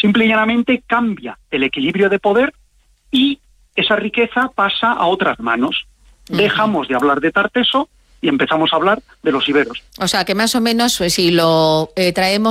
Simple y llanamente cambia el equilibrio de poder y esa riqueza pasa a otras manos. Dejamos de hablar de Tarteso y empezamos a hablar de los iberos. O sea, que más o menos, pues, si lo traemos